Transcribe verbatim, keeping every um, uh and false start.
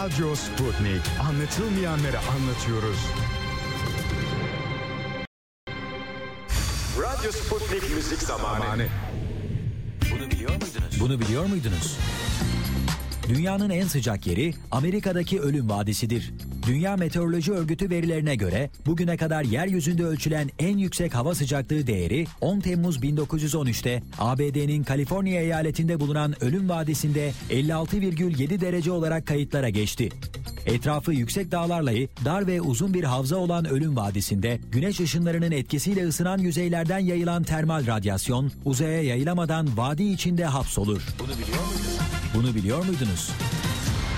Radyo Sputnik. Anlatılmayanları anlatıyoruz. Radyo Sputnik müzik zamanı. Bunu biliyor muydunuz? Bunu biliyor muydunuz? Dünyanın en sıcak yeri Amerika'daki Ölüm Vadisi'dir. Dünya Meteoroloji Örgütü verilerine göre bugüne kadar yeryüzünde ölçülen en yüksek hava sıcaklığı değeri on Temmuz bin dokuz yüz on üçte A B D'nin Kaliforniya eyaletinde bulunan Ölüm Vadisi'nde elli altı virgül yedi derece olarak kayıtlara geçti. Etrafı yüksek dağlarla dar ve uzun bir havza olan Ölüm Vadisi'nde güneş ışınlarının etkisiyle ısınan yüzeylerden yayılan termal radyasyon uzaya yayılamadan vadi içinde hapsolur. Bunu biliyor muydunuz? Bunu biliyor muydunuz?